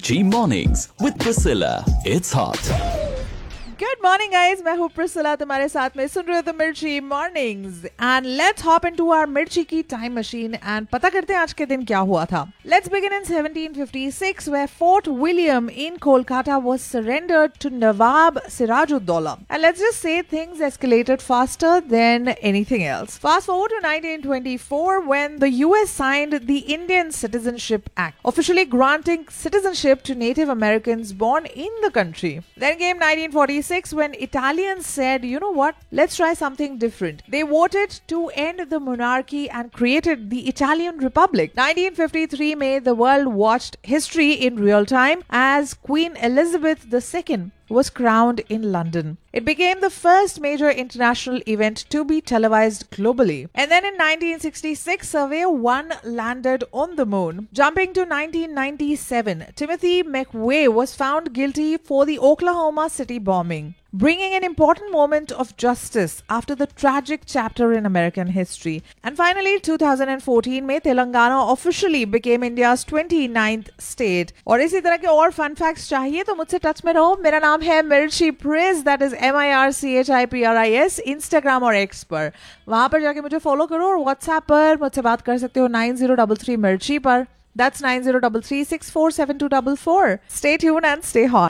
Mirchi Mornings with Priscilla. It's hot. Good morning guys, मैं हूँ Priscilla, तुम्हारे साथ में सुन रहे हो तो मिर्ची mornings and let's hop into our मिर्ची की टाइम मशीन एंड पता करते हैं आज के दिन क्या हुआ था. Let's begin in 1756 where Fort William in Kolkata was surrendered to Nawab Sirajuddaulah. And let's just say things escalated faster than anything else. Fast forward to 1924 when the US signed the Indian Citizenship Act, officially granting citizenship to Native Americans born in the country. Then came 1946 when Italians said, you know what, let's try something different. They voted to end the monarchy and created the Italian Republic. 1953 made the world watched history in real time as Queen Elizabeth II was crowned in London. It became the first major international event to be televised globally. And then in 1966, Surveyor 1 landed on the moon. Jumping to 1997, Timothy McVeigh was found guilty for the Oklahoma City bombing, bringing an important moment of justice after the tragic chapter in American history. And finally, 2014 में Telangana officially became India's 29th state. और इसी तरह के और fun facts चाहिए तो मुझसे touch में रहो. मेरा नाम है मिर्ची प्रिस, that is MIRCHIPRIS, Instagram और X पर. वहां पर जाके मुझे फॉलो करो और WhatsApp पर मुझसे बात कर सकते हो 9033 मिर्ची पर. That's 9033647244. Stay tuned and stay hot.